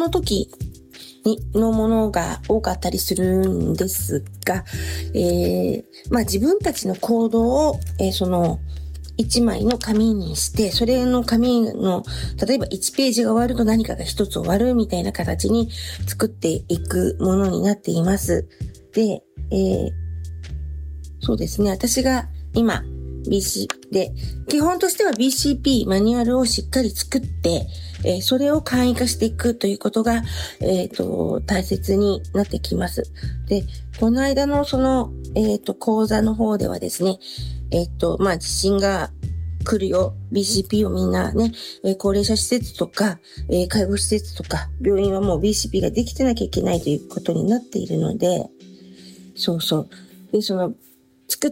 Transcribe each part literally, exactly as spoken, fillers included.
の時にのものが多かったりするんですが、えー、まあ自分たちの行動を、えー、その一枚の紙にして、それの紙の、例えばいちページが終わると何かが一つ終わるみたいな形に作っていくものになっています。で、えー、そうですね、私が今、ビーシー で、基本としては ビーシーピー マニュアルをしっかり作って、えー、それを簡易化していくということが、えっと、大切になってきます。で、この間のその、えっと、講座の方ではですね、えっと、まあ、地震が来るよ。ビーシーピー をみんなね、えー、高齢者施設とか、えー、介護施設とか、病院はもう ビーシーピー ができてなきゃいけないということになっているので、そうそう。で、その、作った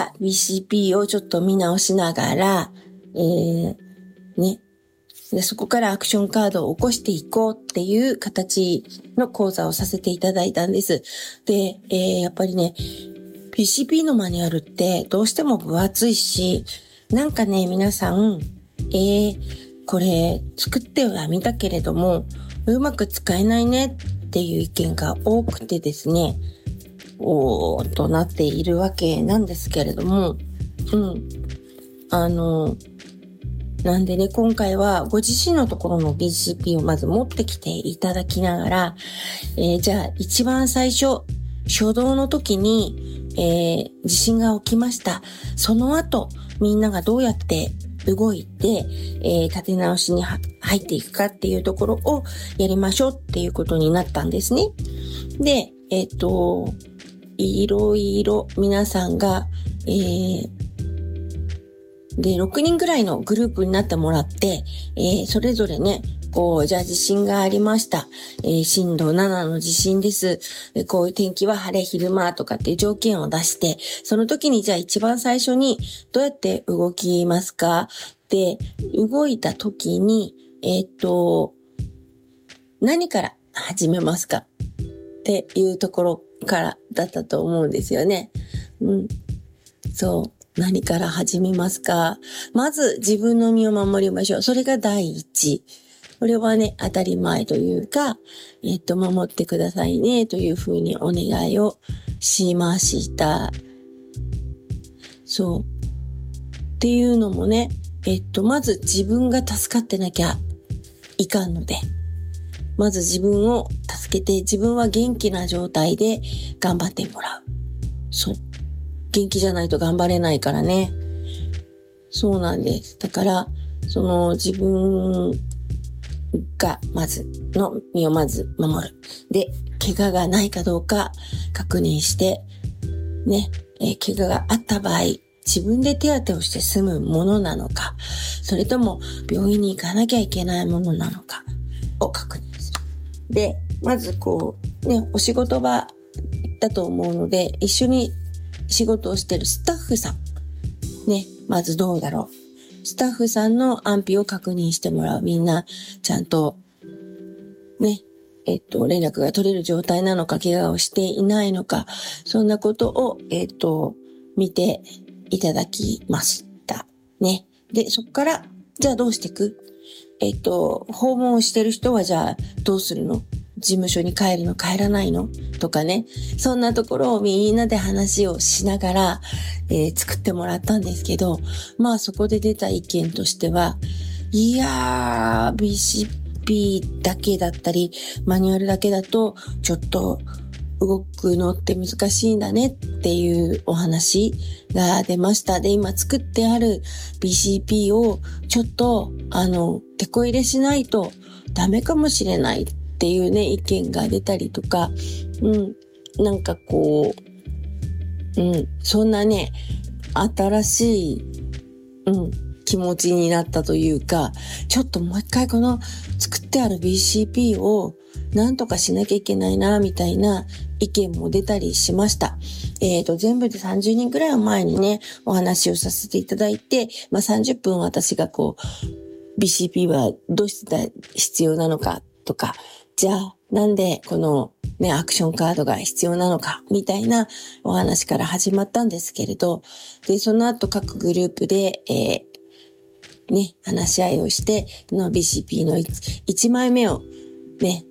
ビーシーピー をちょっと見直しながら、えー、ね。で、そこからアクションカードを起こしていこうっていう形の講座をさせていただいたんです。で、えー、やっぱりね、ビーシーピー のマニュアルってどうしても分厚いし、なんかね、皆さん、えー、これ作ってはみたけれども、うまく使えないねっていう意見が多くてですね、おーとなっているわけなんですけれども、うん。あの、なんでね、今回はご自身のところの ビーシーピー をまず持ってきていただきながら、えー、じゃあ一番最初、初動の時に、えー、地震が起きました。その後、みんながどうやって動いて、えー、立て直しに入っていくかっていうところをやりましょうっていうことになったんですね。で、えっと、いろいろ皆さんが、えー、で、ろくにんぐらいのグループになってもらって、えー、それぞれね、こう、じゃあ地震がありました。えー、震度ななの地震です。えこういう天気は晴れ、昼間とかっていう条件を出して、その時にじゃあ一番最初にどうやって動きますか？で、動いた時に、えー、っと、何から始めますか？っていうところからだったと思うんですよね。うん。そう。何から始めますか？まず自分の身を守りましょう。それが第一。これはね、当たり前というか、えっと、守ってくださいね、というふうにお願いをしました。そう。っていうのもね、えっと、まず自分が助かってなきゃいかんので、まず自分を助けて、自分は元気な状態で頑張ってもらう。そう。元気じゃないと頑張れないからね。そうなんです。だから、その自分がまずの身をまず守る。で、怪我がないかどうか確認して、ね、えー、怪我があった場合、自分で手当てをして済むものなのか、それとも病院に行かなきゃいけないものなのかを確認する。で、まずこう、ね、お仕事場だと思うので、一緒に仕事をしているスタッフさん。ね、まずどうだろう。スタッフさんの安否を確認してもらう。みんな、ちゃんと、ね、えっと、連絡が取れる状態なのか、怪我をしていないのか、そんなことを、えっと、見ていただきました。ね。で、そこから、じゃあどうしていく？えっと、訪問をしてる人はじゃあどうするの？事務所に帰るの帰らないのとかね。そんなところをみんなで話をしながら、えー、作ってもらったんですけど、まあそこで出た意見としては、いやー、ビーシーピー だけだったり、マニュアルだけだと、ちょっと動くのって難しいんだねっていうお話が出ました。で、今作ってある ビーシーピー をちょっと、あの、手こ入れしないとダメかもしれないっていうね、意見が出たりとか、うん、なんかこう、うん、そんなね、新しい、うん、気持ちになったというか、ちょっともう一回この作ってある ビーシーピー をなんとかしなきゃいけないな、みたいな意見も出たりしました。えっと、全部でさんじゅうにんくらい前にね、お話をさせていただいて、まあ、さんじゅっぷん私がこう、ビーシーピー はどうして必要なのかとか、じゃあ、なんでこのね、アクションカードが必要なのか、みたいなお話から始まったんですけれど、で、その後各グループで、えー、ね、話し合いをして、の ビーシーピー のいちまいめをね、